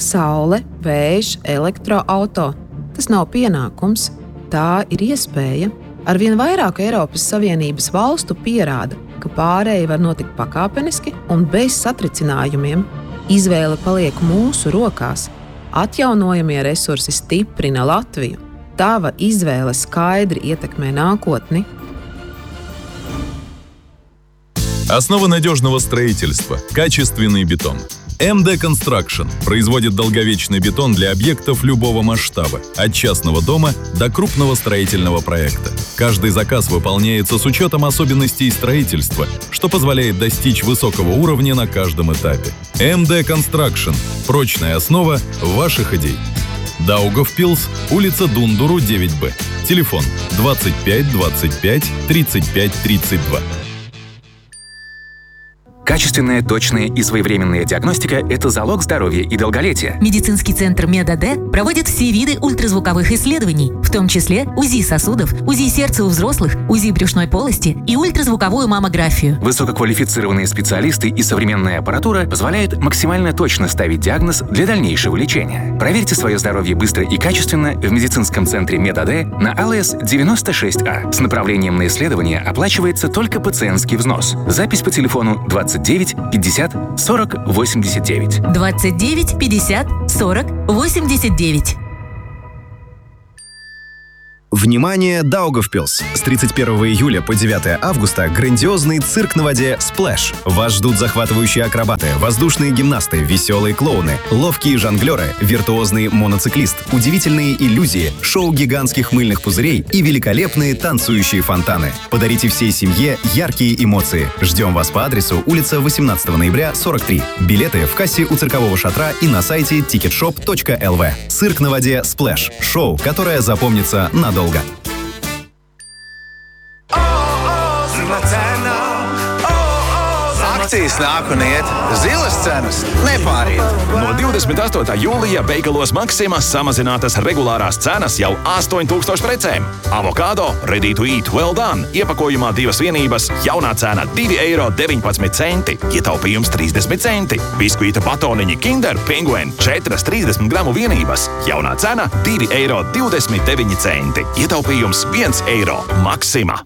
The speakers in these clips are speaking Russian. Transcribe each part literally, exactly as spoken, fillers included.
saule, vējš, elektroauto. Tas nav pienākums, tā ir iespēja. Arvien vairāk Eiropas Savienības valstu pierāda, ka pārēja var notikt pakāpeniski un bez satricinājumiem. Izvēle paliek mūsu rokās. Atjaunojamie resursi stiprina Latviju. Tava izvēle skaidri ietekmē nākotni. Основа надежного строительства – качественный бетон. эм дэ Construction производит долговечный бетон для объектов любого масштаба, от частного дома до крупного строительного проекта. Каждый заказ выполняется с учетом особенностей строительства, что позволяет достичь высокого уровня на каждом этапе. эм дэ Construction – прочная основа ваших идей. Даугавпилс, улица Дундуру, девять бэ. Телефон двадцать пять двадцать пять тридцать пять тридцать два. Качественная, точная и своевременная диагностика – это залог здоровья и долголетия. Медицинский центр МедАД проводит все виды ультразвуковых исследований, в том числе УЗИ сосудов, УЗИ сердца у взрослых, УЗИ брюшной полости и ультразвуковую маммографию. Высококвалифицированные специалисты и современная аппаратура позволяют максимально точно ставить диагноз для дальнейшего лечения. Проверьте свое здоровье быстро и качественно в медицинском центре МедАД на ЛС девяносто шесть А. С направлением на исследование оплачивается только пациентский взнос. Запись по телефону двадцать девять пятьдесят сорок восемьдесят девять. двадцать девять пятьдесят сорок восемьдесят девять. Внимание, Даугавпилс! С тридцать первого июля по девятое августа грандиозный цирк на воде «Сплэш». Вас ждут захватывающие акробаты, воздушные гимнасты, веселые клоуны, ловкие жонглеры, виртуозный моноциклист, удивительные иллюзии, шоу гигантских мыльных пузырей и великолепные танцующие фонтаны. Подарите всей семье яркие эмоции. Ждем вас по адресу улица восемнадцатого ноября, сорок три. Билеты в кассе у циркового шатра и на сайте тикетшоп точка эл ви. Цирк на воде «Сплэш». Шоу, которое запомнится надолго. Долго. Akcijas nāk un iet, zilas cenas nepāriet. No divdesmit astotā jūlija veikalos Maxima samazinātas regulārās cenas jau astoņi tūkstoši precēm. Avokado ready to eat well done. Iepakojumā divas vienības, jaunā cena divi eiro deviņpadsmit centi, ietaupījums trīsdesmit centi. Biskvīta batoniņi Kinder Penguin četras trīsdesmit gramu vienības, jaunā cena divi eiro divdesmit deviņi centi, ietaupījums viens eiro. Maxima.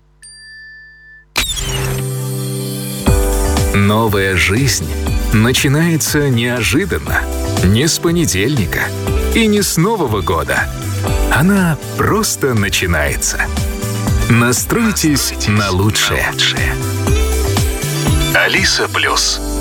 Новая жизнь начинается неожиданно, не с понедельника и не с Нового года. Она просто начинается. Настройтесь на лучшее. Алиса Плюс.